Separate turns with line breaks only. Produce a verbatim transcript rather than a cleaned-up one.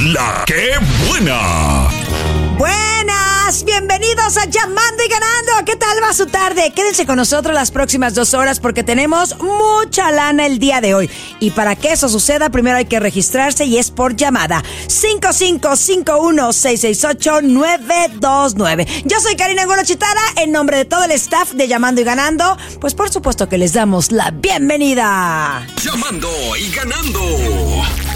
la que buena.
Buenas, bienvenidos a Llamando y Ganando. ¿Qué tal va su tarde? Quédense con nosotros las próximas dos horas porque tenemos mucha lana el día de hoy. Y para que eso suceda, primero hay que registrarse y es por llamada. cinco cinco cinco uno seis seis ocho nueve dos nueve. Yo soy Karina Angulo Chitara, en nombre de todo el staff de Llamando y Ganando, pues por supuesto que les damos la bienvenida.
Llamando y Ganando.